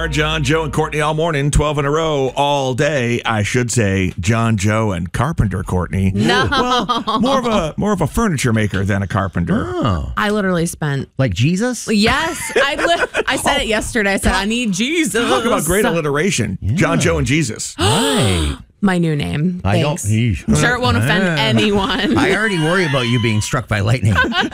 are John, Joe, and Courtney all morning, 12 in a row, all day. I should say John, Joe, and Carpenter Courtney. No. Well, more of a furniture maker than a carpenter. Oh. I literally spent... Like Jesus? Yes. I said it yesterday. I said, I need Jesus. Talk about great alliteration. Yeah. John, Joe, and Jesus. Right. My new name. Thanks. I'm sure it won't offend anyone. I already worry about you being struck by lightning.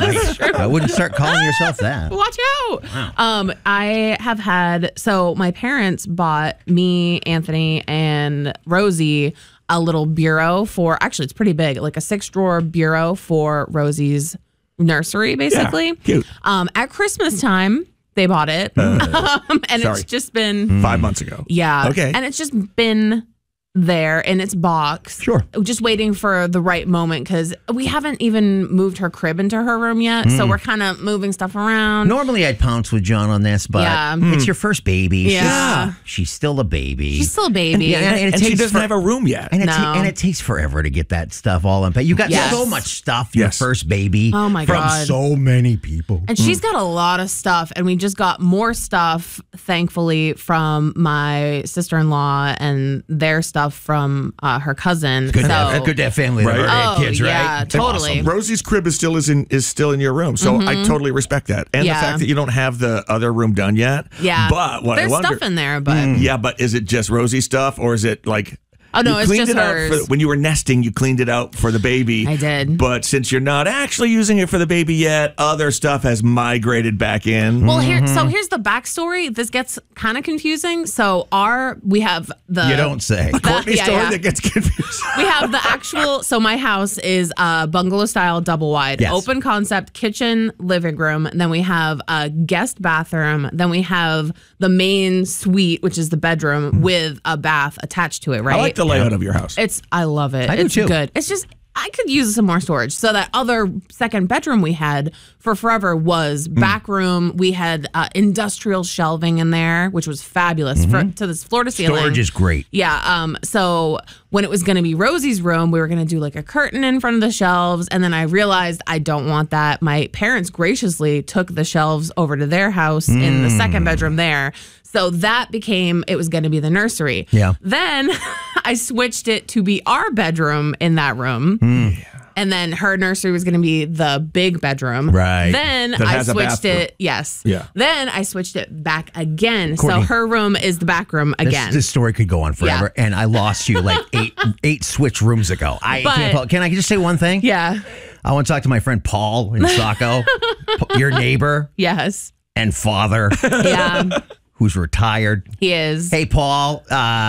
I wouldn't start calling yourself that. Watch out. Wow. I have had, so my parents bought me, Anthony, and Rosie a little bureau for, actually it's pretty big, like a 6-drawer bureau for Rosie's nursery, basically. Yeah, cute. At Christmas time, they bought it. And it's just been 5 months ago. Yeah. Okay. And it's just been there in its box. Sure. Just waiting for the right moment because we haven't even moved her crib into her room yet. So we're kind of moving stuff around. Normally I'd pounce with John on this, but it's your first baby. Yeah. She's still a baby. She's still a baby. And she doesn't have a room yet. And it takes forever to get that stuff all unpacked. You got so much stuff, your first baby. Oh my God. From so many people. And she's got a lot of stuff. And we just got more stuff, thankfully, from my sister-in-law and their stuff from her cousin. Good to have family that already had kids, right? Yeah, totally. Awesome. Rosie's crib is still in your room, so I totally respect that. And the fact that you don't have the other room done yet. Yeah, but there's stuff in there, but yeah, but is it just Rosie stuff, or is it like? Oh, no, it's just hers. When you were nesting, you cleaned it out for the baby. I did. But since you're not actually using it for the baby yet, other stuff has migrated back in. Well, here's the backstory. This gets kind of confusing. So we have the... You don't say. Courtney story that gets confusing. We have the actual... So my house is bungalow-style, double-wide. Yes. Open concept, kitchen, living room. And then we have a guest bathroom. Then we have the main suite, which is the bedroom, with a bath attached to it, right? I like the layout of your house. I love it. I do it's too. Good. It's just I could use some more storage. So that other second bedroom we had for forever was back room. We had industrial shelving in there, which was fabulous to this floor to ceiling. Storage is great. Yeah. So when it was going to be Rosie's room, we were going to do like a curtain in front of the shelves. And then I realized I don't want that. My parents graciously took the shelves over to their house in the second bedroom there. So that became, it was going to be the nursery. Yeah. Then I switched it to be our bedroom in that room. And then her nursery was going to be the big bedroom. Right. Then I switched it. Yes. Yeah. Then I switched it back again. Courtney, so her room is the back room again. This story could go on forever. Yeah. And I lost you like eight switch rooms ago. Can I just say one thing? Yeah. I want to talk to my friend Paul in Saco, your neighbor Yes. and father. Yeah. Who's retired. He is. Hey, Paul,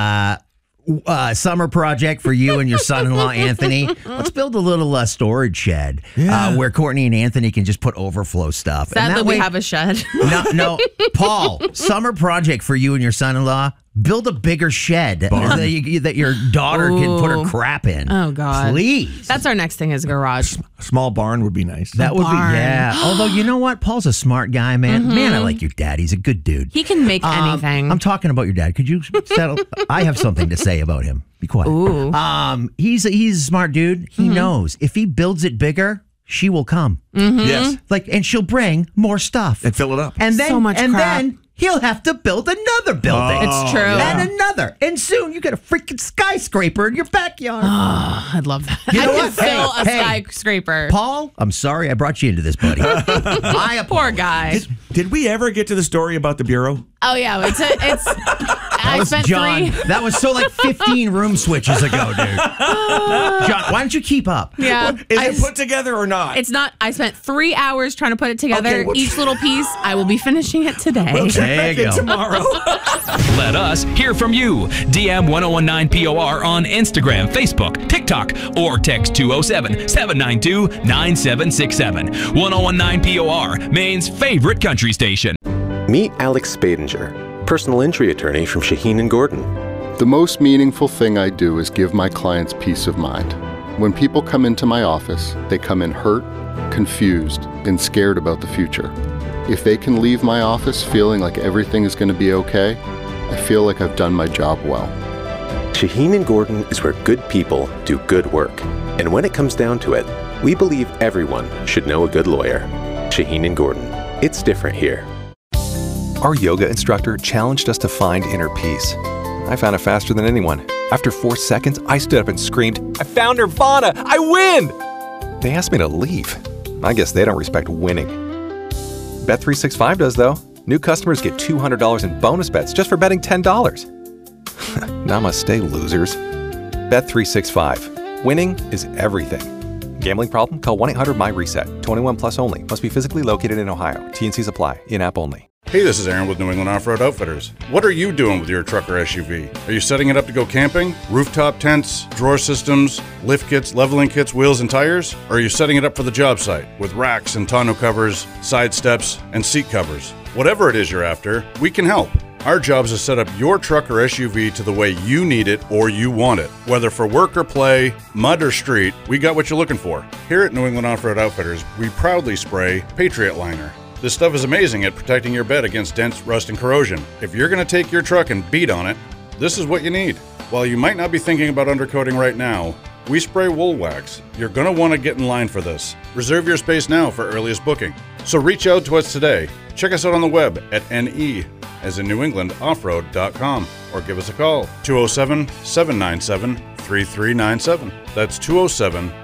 summer project for you and your son-in-law, Anthony. Let's build a little storage shed where Courtney and Anthony can just put overflow stuff. Sadly, we have a shed. No, Paul, summer project for you and your son-in-law. Build a bigger shed that your daughter can put her crap in. Oh, God. Please. That's our next thing is garage. A small barn would be nice. That would be, barn. yeah. Although, you know what? Paul's a smart guy, man. Man, I like your dad. He's a good dude. He can make anything. I'm talking about your dad. Could you settle? I have something to say about him. Be quiet. Ooh. He's a smart dude. He knows if he builds it bigger, she will come. Yes. And she'll bring more stuff. And fill it up. And then, So much crap. then he'll have to build another building. It's true. And another. And soon you got a freaking skyscraper in your backyard. I'd love that. You know I what? could fill a Hey. skyscraper. Paul, I'm sorry I brought you into this, buddy. Poor guy. Did we ever get to the story about the bureau? Oh, yeah. It's That was John. That was so like 15 room switches ago, dude. John, why don't you keep up? Yeah. Is it put together or not? It's not. I spent 3 hours trying to put it together. Okay, Each little piece. I will be finishing it today. We'll check There you back in go. tomorrow. Let us hear from you. DM 1019 POR on Instagram, Facebook, TikTok, or text 207-792-9767. 1019 POR, Maine's favorite country station. Meet Alex Spadinger, personal injury attorney from Shaheen & Gordon. The most meaningful thing I do is give my clients peace of mind. When people come into my office, they come in hurt, confused, and scared about the future. If they can leave my office feeling like everything is going to be okay, I feel like I've done my job well. Shaheen & Gordon is where good people do good work. And when it comes down to it, we believe everyone should know a good lawyer. Shaheen & Gordon. It's different here. Our yoga instructor challenged us to find inner peace. I found it faster than anyone. After 4 seconds, I stood up and screamed, "I found Nirvana! I win!" They asked me to leave. I guess they don't respect winning. Bet365 does, though. New customers get $200 in bonus bets just for betting $10. Namaste, losers. Bet365. Winning is everything. Gambling problem? Call 1-800-MY-RESET. 21 plus only. Must be physically located in Ohio. T&Cs apply. In-app only. Hey, this is Aaron with New England Off-Road Outfitters. What are you doing with your truck or SUV? Are you setting it up to go camping? Rooftop tents, drawer systems, lift kits, leveling kits, wheels, and tires? Or are you setting it up for the job site with racks and tonneau covers, side steps, and seat covers? Whatever it is you're after, we can help. Our job is to set up your truck or SUV to the way you need it or you want it. Whether for work or play, mud or street, we got what you're looking for. Here at New England Off-Road Outfitters, we proudly spray Patriot Liner. This stuff is amazing at protecting your bed against dents, rust, and corrosion. If you're going to take your truck and beat on it, this is what you need. While you might not be thinking about undercoating right now, we spray wool wax. You're going to want to get in line for this. Reserve your space now for earliest booking. So reach out to us today. Check us out on the web at NE, as in New England Offroad.com, or give us a call, 207-797-3397. That's 207